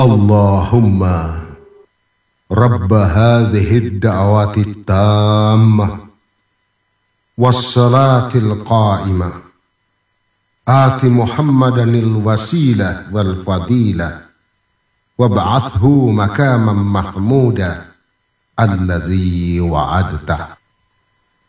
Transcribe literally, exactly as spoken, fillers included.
Allahumma Rabb hadhihi ad-da'wati at-tammah was-salati al-qa'imah ati Muhammadan al-wasilah wal-fadilah wab'athhu makaman mahmuda allazi wa'adtah.